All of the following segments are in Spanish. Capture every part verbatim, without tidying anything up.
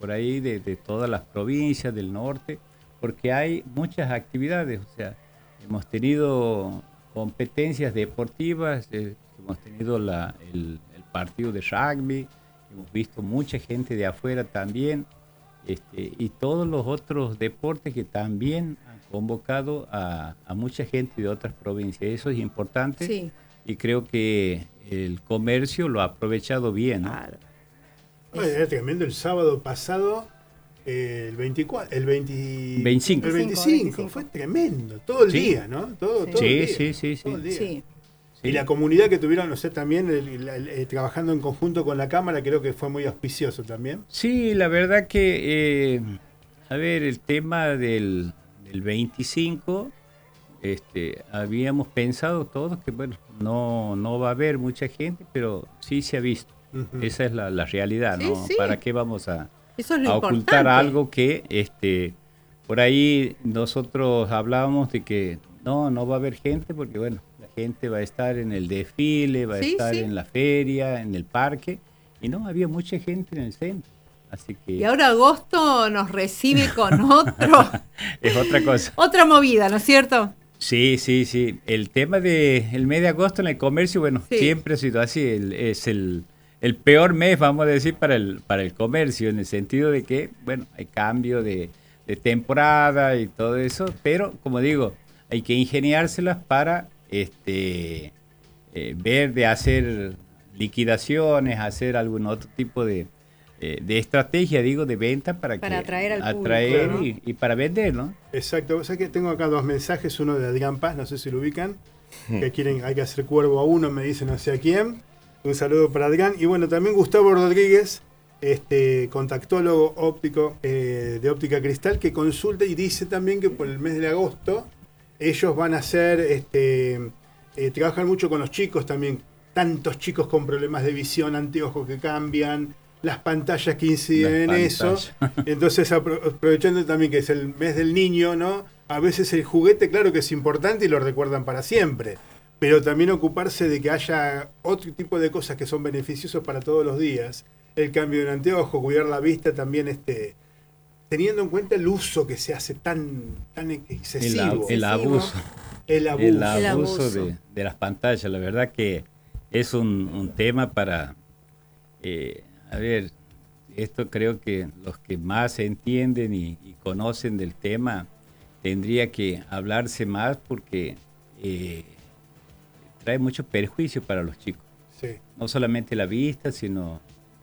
por ahí de, de todas las provincias del norte, porque hay muchas actividades, o sea, hemos tenido competencias deportivas, eh, hemos tenido la, el, el partido de rugby, hemos visto mucha gente de afuera también, este, y todos los otros deportes que también han convocado a, a mucha gente de otras provincias. Eso es importante, sí. Y creo que el comercio lo ha aprovechado bien, ¿no? Claro. Bueno, era tremendo el sábado pasado, eh, el veinticuatro, el veinte, veinticinco. El veinticinco, fue tremendo, todo el sí. día, ¿no? Todo, sí. todo Sí, el día, sí, sí, sí. todo el día. Sí. Y la comunidad que tuvieron, no sé, también el, el, el, el, trabajando en conjunto con la Cámara, creo que fue muy auspicioso también. Sí, la verdad que, eh, a ver, el tema del, del veinticinco, este, habíamos pensado todos que, bueno, no, no va a haber mucha gente, pero sí se ha visto. Uh-huh. Esa es la, la realidad, sí, ¿no? Sí. ¿Para qué vamos a, Eso es lo a ocultar importante. algo que, este, por ahí nosotros hablábamos de que no, no va a haber gente porque, bueno, la gente va a estar en el desfile, va a sí, estar sí. en la feria, en el parque, y no, había mucha gente en el centro. Así que... Y ahora agosto nos recibe con otro... es otra cosa. Otra movida, ¿no es cierto? Sí, sí, sí. El tema del mes de agosto en el comercio, bueno, sí. siempre ha sido así. El, es el, el peor mes, vamos a decir, para el, para el comercio, en el sentido de que, bueno, hay cambio de, de temporada y todo eso, pero, como digo, hay que ingeniárselas para este, eh, ver de hacer liquidaciones, hacer algún otro tipo de, eh, de estrategia, digo, de venta para, para que atraer al atraer público, y, y para vender, ¿no? Exacto. O sea que tengo acá dos mensajes, uno de Adrián Paz, no sé si lo ubican, que quieren, hay que hacer cuervo a uno, me dicen no sé a quién. Un saludo para Adrián. Y bueno, también Gustavo Rodríguez, este contactólogo óptico eh, de Óptica Cristal, que consulta y dice también que por el mes de agosto ellos van a hacer, este, eh, trabajan mucho con los chicos también, tantos chicos con problemas de visión, anteojos que cambian, las pantallas que inciden las en pantallas. eso. Entonces, aprovechando también que es el mes del niño, ¿no? A veces el juguete, claro que es importante y lo recuerdan para siempre, pero también ocuparse de que haya otro tipo de cosas que son beneficiosos para todos los días. El cambio de un anteojo, cuidar la vista también, este, teniendo en cuenta el uso que se hace tan, tan excesivo. El, el abuso. El abuso. El abuso, el abuso. De, de las pantallas. La verdad que es un, un tema para... Eh, a ver, esto creo que los que más entienden y, y conocen del tema tendría que hablarse más porque eh, trae mucho perjuicio para los chicos. Sí. No solamente la vista, sino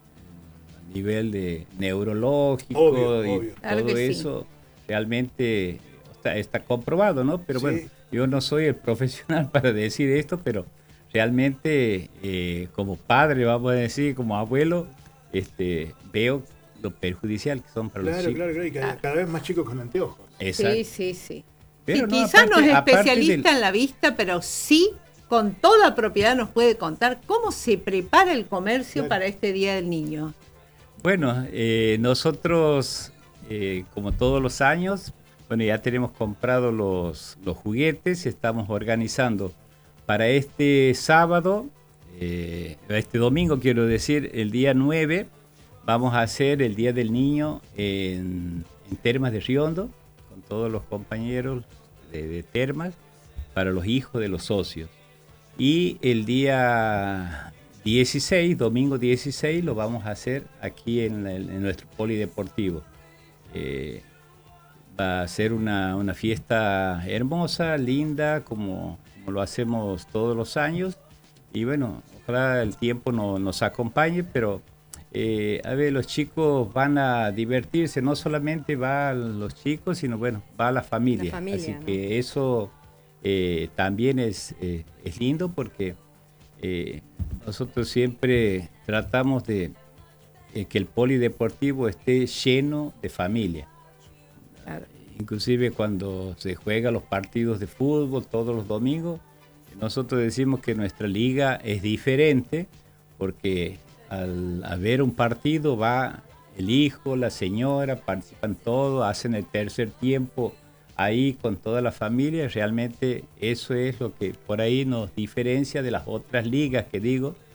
a nivel de neurológico obvio, y obvio. todo Claro que eso sí. realmente está, está comprobado, ¿no? Pero sí. Bueno, yo no soy el profesional para decir esto, pero realmente eh, como padre, vamos a decir, como abuelo, este, veo lo perjudicial que son para claro, los chicos. Claro, claro, y cada, cada vez más chicos con anteojos. Exacto. Sí, sí, sí. Pero sí no, quizás aparte, no es especialista del... en la vista, pero sí, con toda propiedad nos puede contar cómo se prepara el comercio claro. para este Día del Niño. Bueno, eh, nosotros, eh, como todos los años, bueno, ya tenemos comprado los, los juguetes, estamos organizando para este sábado, eh, este domingo quiero decir, el día nueve, vamos a hacer el Día del Niño en, en Termas de Riondo, con todos los compañeros de, de Termas, para los hijos de los socios. Y el día dieciséis, domingo dieciséis, lo vamos a hacer aquí en, el, en nuestro polideportivo. Eh, va a ser una, una fiesta hermosa, linda, como, como lo hacemos todos los años. Y bueno, ojalá el tiempo no, nos acompañe, pero eh, a ver, los chicos van a divertirse, no solamente van los chicos, sino bueno, va la familia. La familia Así ¿no? que eso eh, también es, eh, es lindo porque eh, nosotros siempre tratamos de eh, que el polideportivo esté lleno de familia. Claro. Inclusive cuando se juegan los partidos de fútbol todos los domingos, nosotros decimos que nuestra liga es diferente porque al haber un partido va el hijo, la señora, participan todos, hacen el tercer tiempo ahí con toda la familia. Realmente eso es lo que por ahí nos diferencia de las otras ligas que digo,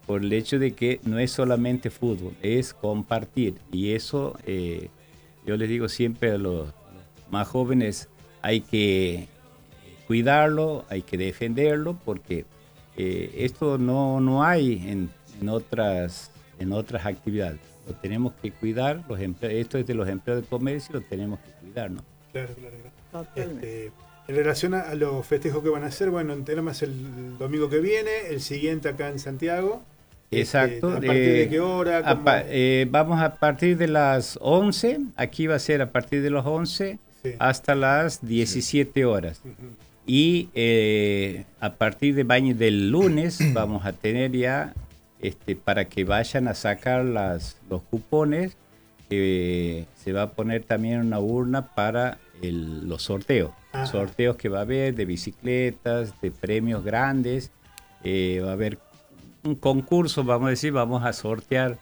por el hecho de que no es solamente fútbol, es compartir. Y eso, eh, yo les digo siempre a los más jóvenes, hay que cuidarlo, hay que defenderlo, porque eh, esto no, no hay en, en, otras, en otras actividades. Lo tenemos que cuidar, los emple- esto es de los empleados de comercio, lo tenemos que cuidar, ¿no? Claro, claro, claro. Este, en relación a, a los festejos que van a hacer, bueno, tenemos el domingo que viene, el siguiente acá en Santiago. Exacto. Este, ¿A partir eh, de qué hora? A pa- eh, vamos a partir de las once, aquí va a ser a partir de las once sí. hasta las diecisiete horas. Uh-huh. Y eh, a partir de baño del lunes vamos a tener ya, este, para que vayan a sacar las, los cupones, eh, se va a poner también una urna para el, los sorteos. Ajá. Sorteos que va a haber de bicicletas, de premios grandes, eh, va a haber un concurso, vamos a decir, vamos a sortear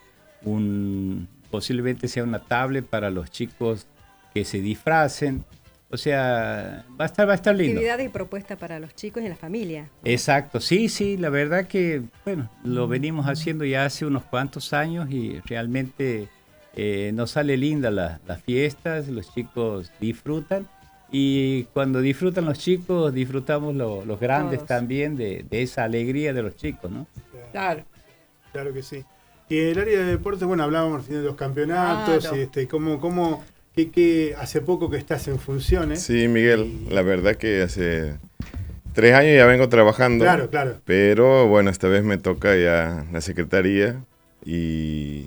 un, posiblemente sea una tablet para los chicos que se disfracen. O sea, va a estar, va a estar lindo. Actividad y propuesta para los chicos y la familia. Exacto, sí, sí, la verdad que, bueno, lo venimos haciendo ya hace unos cuantos años y realmente eh, nos sale linda la, las fiestas, los chicos disfrutan y cuando disfrutan los chicos, disfrutamos lo, los grandes Todos. también de, de esa alegría de los chicos, ¿no? Claro. Claro que sí. Y en el área de deportes, bueno, hablábamos de los campeonatos, claro. y este, cómo... cómo Que, que hace poco que estás en funciones. Sí, Miguel, y... la verdad que hace tres años ya vengo trabajando. Claro, claro. Pero bueno, esta vez me toca ya la Secretaría y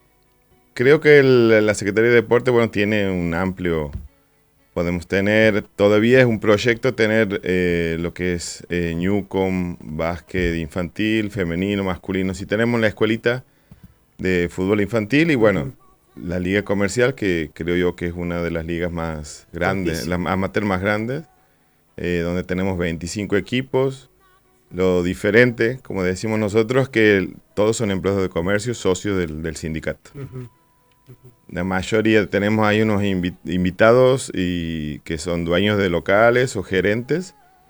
creo que el, la Secretaría de Deporte, bueno, tiene un amplio, podemos tener, todavía es un proyecto tener eh, lo que es eh, Newcom, básquet infantil, femenino, masculino. Si tenemos la escuelita de fútbol infantil y bueno... Uh-huh. La liga comercial, que creo yo que es una de las ligas más grandes, las amateur más grandes, eh, donde tenemos veinticinco equipos. Lo diferente, como decimos nosotros, que todos son empleados de comercio, socios del, del sindicato. Uh-huh. Uh-huh. La mayoría, tenemos ahí unos invi- invitados y que son dueños de locales o gerentes,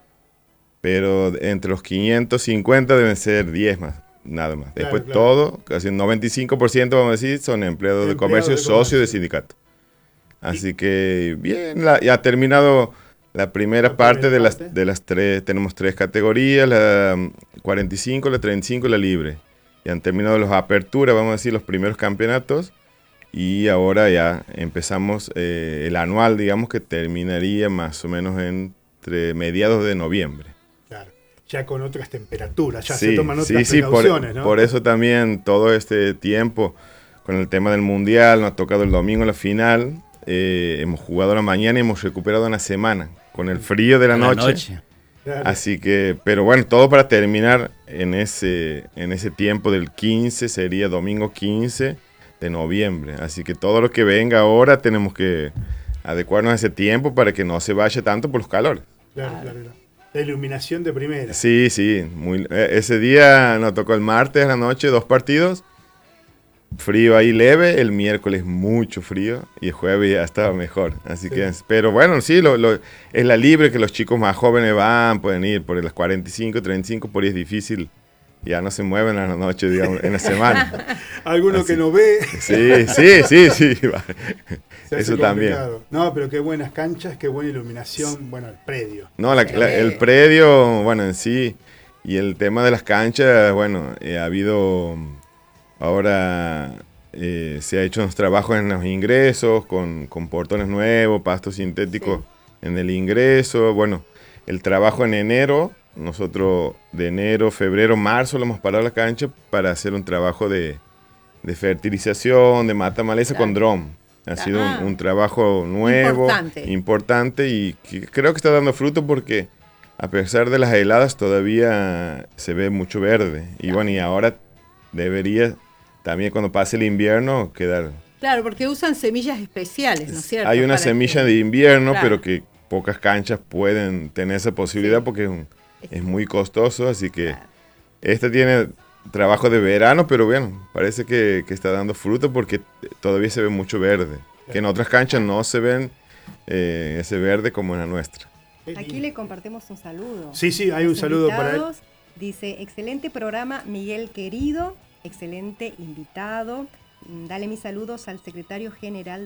pero entre los quinientos cincuenta deben ser diez más. Nada más. Después claro, claro. todo, casi el noventa y cinco por ciento vamos a decir, son empleados, empleados de comercio, de socios de sindicato. Así ¿Y? que bien, la, ya ha terminado la primera la parte, primera de, parte. Las, de las tres, tenemos tres categorías, la cuarenta y cinco, la treinta y cinco y la libre. Ya han terminado las aperturas, vamos a decir, los primeros campeonatos y ahora ya empezamos eh, el anual, digamos que terminaría más o menos entre mediados de noviembre. Ya con otras temperaturas, ya sí, se toman otras sí, sí, precauciones, por, ¿no? Por eso también todo este tiempo, con el tema del Mundial, nos ha tocado el domingo la final, eh, hemos jugado a la mañana y hemos recuperado una semana, con el frío de la, la noche. noche. Claro. Así que, pero bueno, todo para terminar en ese, en ese tiempo del quince, sería domingo quince de noviembre. Así que todo lo que venga ahora tenemos que adecuarnos a ese tiempo para que no se vaya tanto por los calores. Claro, claro, claro. La iluminación de primera. Sí, sí. Muy, ese día nos tocó el martes a la noche, dos partidos. Frío ahí leve, el miércoles mucho frío y el jueves ya estaba mejor. Así sí. que, pero bueno, sí, lo, lo, es la libre que los chicos más jóvenes van, pueden ir por las cuarenta y cinco, treinta y cinco, por ahí es difícil. Ya no se mueven a la noche, digamos, en la semana. Alguno Así, que no ve. Sí, sí, sí, sí. Eso también. No, pero qué buenas canchas, qué buena iluminación, bueno, el predio. No, la, la, el predio, bueno, en sí, y el tema de las canchas, bueno, eh, ha habido, ahora eh, se ha hecho unos trabajos en los ingresos, con, con portones nuevos, pasto sintético sí. en el ingreso, bueno, el trabajo en enero, nosotros de enero, febrero, marzo, lo hemos parado la cancha para hacer un trabajo de, de fertilización, de mata maleza claro. con dron. Ha Ajá. sido un, un trabajo nuevo, importante. importante y que creo que está dando fruto porque a pesar de las heladas todavía se ve mucho verde. Claro. Y bueno, y ahora debería también cuando pase el invierno quedar... Claro, porque usan semillas especiales, ¿no es cierto? Hay una Para semilla que... de invierno, claro. pero que pocas canchas pueden tener esa posibilidad sí. porque es, un, es muy costoso, así que claro. esta tiene... trabajo de verano, pero bueno, parece que, que está dando fruto porque todavía se ve mucho verde, que en otras canchas no se ven eh, ese verde como en la nuestra. Aquí le compartimos un saludo. Sí, sí, hay un saludo para él. Dice, excelente programa, Miguel querido, excelente invitado. Dale mis saludos al secretario general